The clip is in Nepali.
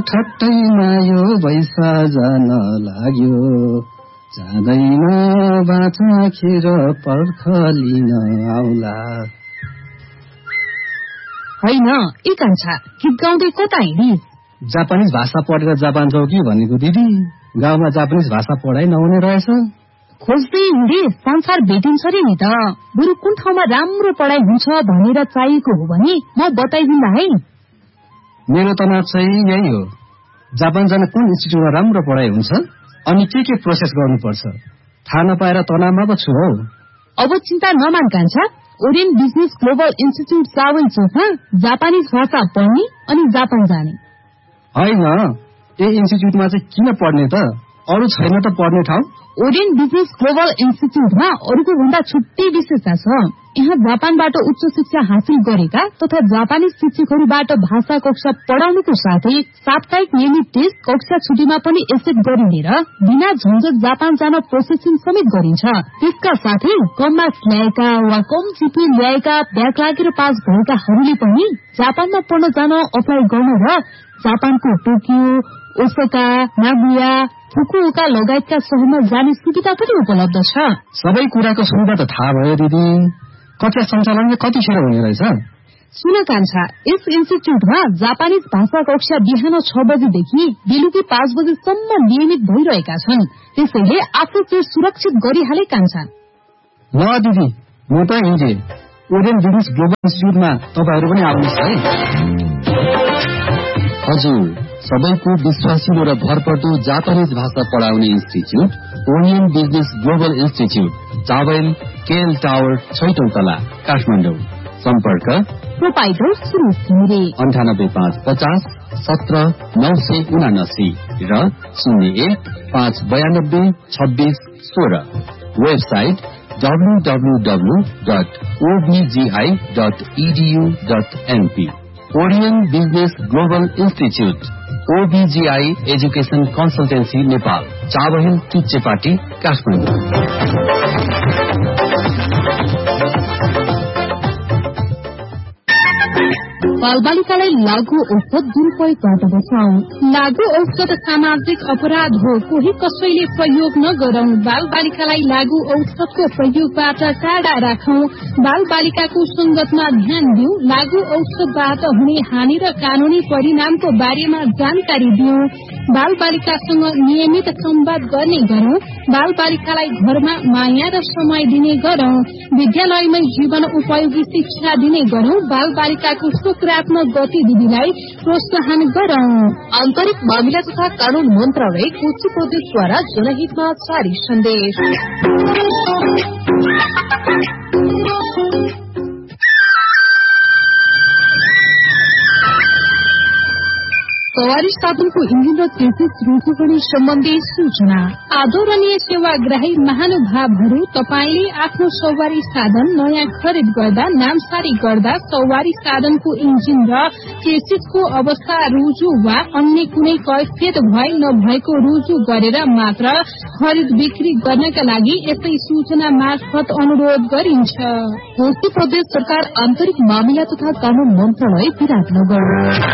ठट्टैमा यो बैसा जान लाग्यो, जाँदैन बाँचाखेर पर्ख लिन आउला। होइन ए कान्छा, गीत गाउँदै कता हिँडी? जापानिज भाषा पढेर जापान जाऊ कि भनेको दिदी। गाउँमा जापानिज भाषा पढाइ नहुने रहेछ। खोज्दै हिँडे संसार भेटिन्छ रे नि त। बरु कुन ठाउँमा राम्रो पढाइ हुन्छ भनेर चाहिएको हो भने म बताइदिन्दा है। मेरो तनाव चाहिँ यही हो, जापान जान कुन इन्स्टिट्युटमा राम्रो पढाइ हुन्छ अनि के प्रोसेस गर्नुपर्छ थाहा नपाएर तनावमा पो छु हौ। अब चिन्ता नमान कान्छा, ओरियन्ट बिजनेस ग्लोबल इन्स्टिट्युट चावल चोकमा जापानिज भाषा पढ्ने अनि जापान जाने। होइन, ए इन्स्टिट्युटमा चाहिँ किन पढ्ने त? अरू छैन त पढ्ने ठाउँ? ओरियन्ट बिजनेस ग्लोबल इन्स्टिट्युटमा अरूको भन्दा छुट्टै विशेषता छ। यहाँ जापानबाट उच्च शिक्षा हासिल गरेका तथा जापानिज शिक्षकहरूबाट भाषा कक्षा पढाउनुको साथै साप्ताहिक नियमित टेस्ट कक्षा छुट्टीमा पनि एसेट गरिने र बिना झन्झट जापान जान प्रोसेसिङ समेत गरिन्छ। त्यसका साथै कम मार्क्स ल्याएका वा कम जिपी ल्याएका ब्याक लागेर पास भएकाहरूले पनि जापानमा पढ्न जान अप्लाई गर्न र जापानको टोकियो, ओसाका, नागोया, फुकुओका लगायतका शहरमा जाने सुविधा पनि उपलब्ध छ। सबै कुराको सुविधा त थाहा भयो दिदी। कक्षा सञ्चालन कतिखेर हुने रहेछ? सुन कान्छा, यस इन्स्टिट्युटमा जापानिज भाषा कक्षा बिहान 6 बजेदेखि बेलुकी 5 बजेसम्म नियमित भइरहेका छन्। त्यसैले आफ्नो चेत सुरक्षित गरिहाले कान्छा। ल दिदी, म त हिँडे। ओरियन्ट बिजनेस ग्लोबल इन्स्टिट्युटमा तपाईहरू पनि आउनुहोस् है। हजुर, सबैको विश्वासिलो र भरपर्दो जापानिज भाषा पढाउने institute orient business global institute, चावल केएल टावर, 6औं तला, काठमाडौँ। सम्पर्क प्रोपाइटर सुरेश घिमिरे 98550 17 979 र 01-592-26-16। Website www.obgi.edu.np। Orion business global institute, OBGI education consultancy Nepal, Chabahil Chuchepati, Kathmandu. बालबालिकालाई लागू औषध दुरुपयोग गर्न बचाऊ। लागू औषध सामाजिक अपराध हो, कोही कसैले प्रयोग नगरौं। बालबालिकालाई लागू औषधको प्रयोगबाट टाढा राखौं। बालबालिकाको संगतमा ध्यान दिऊ। लागू औषधबाट हुने हानि र कानूनी परिणामको बारेमा जानकारी दिऊ। बालबालिकासँग नियमित संवाद गर्ने गरौं। बालबालिकालाई घरमा माया र समय दिने गरौं। विद्यालयमै जीवन उपयोगी शिक्षा दिने गरौं। बालबालिकाको सकारात्मक गतिविधिलाई प्रोत्साहन गरौं। आन्तरिक मामिला तथा कानून मन्त्रालय, कोशी प्रदेशद्वारा जनहितमा जारी सन्देश। सवारी साधनको इन्जिन र चेसिस रोकिने सम्बन्धी सूचना। आदरणीय सेवाग्राही महानुभावहरू, तपाईले आफ्नो सवारी साधन नयाँ खरिद गर्दा, नामसारी गर्दा सवारी साधनको इन्जिन र चेसिसको अवस्था रुजु वा अन्य कुनै कैफियत भए नभएको रुजु गरेर मात्र खरिद बिक्री गर्नका लागि यसै सूचना मार्फत अनुरोध गरिन्छ। कोशी प्रदेश सरकार, आन्तरिक मामिला तथा कानून मन्त्रालय, विराटनगर।